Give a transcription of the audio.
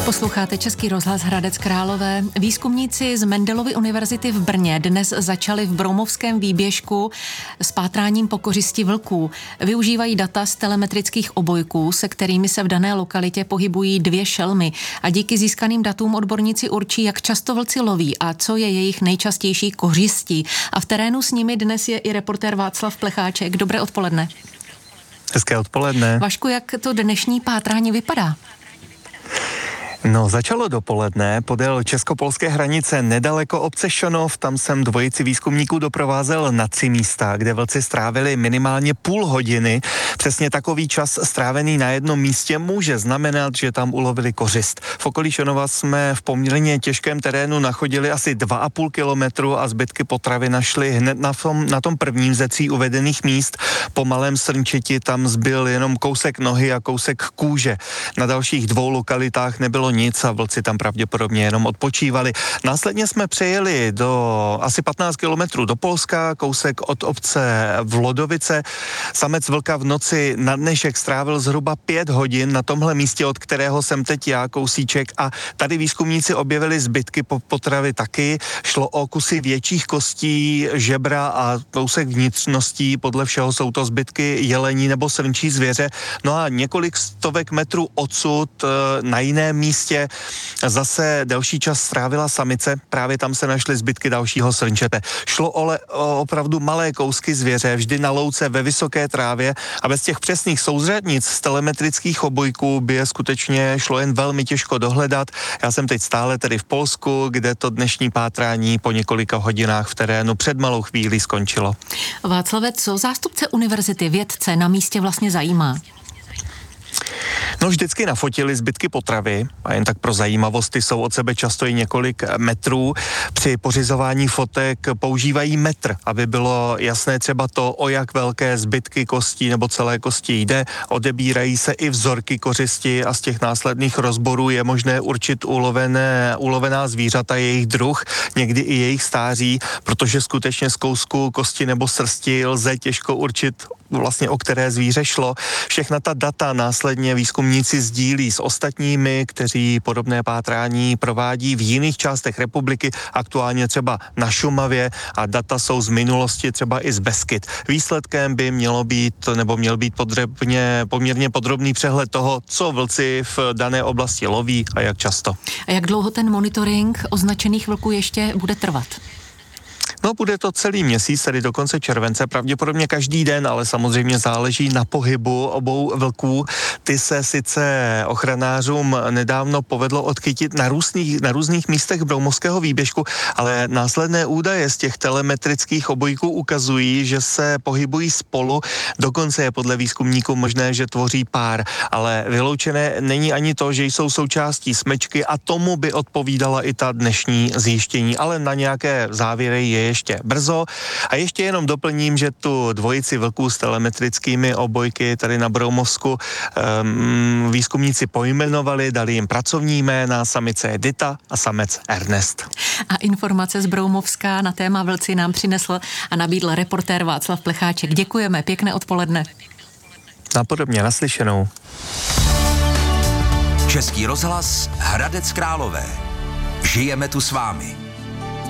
Posloucháte Český rozhlas Hradec Králové. Výzkumníci z Mendelovy univerzity v Brně dnes začali v Broumovském výběžku s pátráním po kořisti vlků. Využívají data z telemetrických obojků, se kterými se v dané lokalitě pohybují 2 šelmy. A díky získaným datům odborníci určí, jak často vlci loví a co je jejich nejčastější kořistí. A v terénu s nimi dnes je i reportér Václav Plecháček. Dobré odpoledne. Hezké odpoledne. Vašku, jak to dnešní pátrání vypadá? No, začalo dopoledne podél česko-polské hranice nedaleko obce Šonov. Tam jsem dvojici výzkumníků doprovázel na 3 místa, kde vlci strávili minimálně půl hodiny. Přesně takový čas strávený na jednom místě může znamenat, že tam ulovili kořist. V okolí Šonova jsme v poměrně těžkém terénu nachodili asi 2,5 kilometru a zbytky potravy našli hned na tom prvním ze 3 uvedených míst. Po Malém Srnčiti tam zbyl jenom kousek nohy a kousek kůže. Na dalších 2 lokalitách nebylo nic a vlci tam pravděpodobně jenom odpočívali. Následně jsme přejeli do asi 15 kilometrů do Polska, kousek od obce Vlodovice. Samec vlka v noci na dnešek strávil zhruba 5 hodin na tomhle místě, od kterého jsem teď já, kousíček, a tady výzkumníci objevili zbytky potravy taky. Šlo o kusy větších kostí, žebra a kousek vnitřností. Podle všeho jsou to zbytky jelení nebo srnčí zvěře. No a několik stovek metrů odsud na jiném místě zase delší čas strávila samice, právě tam se našly zbytky dalšího srnčete. Šlo o opravdu malé kousky zvěře, vždy na louce ve vysoké trávě a bez těch přesných souzřadnic z telemetrických obojků by je skutečně šlo jen velmi těžko dohledat. Já jsem teď stále tedy v Polsku, kde to dnešní pátrání po několika hodinách v terénu před malou chvílí skončilo. Václave, co zástupce univerzity, vědce na místě vlastně zajímá? No, vždycky nafotili zbytky potravy a jen tak pro zajímavost, ty jsou od sebe často i několik metrů. Při pořizování fotek používají metr, aby bylo jasné třeba to, o jak velké zbytky kostí nebo celé kosti jde. Odebírají se i vzorky kořisti a z těch následných rozborů je možné určit ulovená zvířata, jejich druh, někdy i jejich stáří, protože skutečně z kousku kosti nebo srsti lze těžko určit vlastně, o které zvíře šlo. Všechna ta data následně výzkumníci sdílí s ostatními, kteří podobné pátrání provádí v jiných částech republiky, aktuálně třeba na Šumavě, a data jsou z minulosti třeba i z Beskyd. Výsledkem by měl být poměrně podrobný přehled toho, co vlci v dané oblasti loví a jak často. A jak dlouho ten monitoring označených vlků ještě bude trvat? No, bude to celý měsíc, tedy do konce července, pravděpodobně každý den, ale samozřejmě záleží na pohybu obou vlků. Ty se sice ochranářům nedávno povedlo odchytit na různých místech Broumovského výběžku, ale následné údaje z těch telemetrických obojků ukazují, že se pohybují spolu, dokonce je podle výzkumníků možné, že tvoří pár, ale vyloučené není ani to, že jsou součástí smečky, a tomu by odpovídala i ta dnešní zjištění, ale na nějaké závěry je ještě brzo. A ještě jenom doplním, že tu dvojici vlků s telemetrickými obojky tady na Broumovsku výzkumníci pojmenovali, dali jim pracovní jména, samice Edita a samec Ernest. A informace z Broumovska na téma vlci nám přinesl a nabídl reportér Václav Plecháček. Děkujeme, pěkné odpoledne. Napodobně, naslyšenou. Český rozhlas Hradec Králové. Žijeme tu s vámi.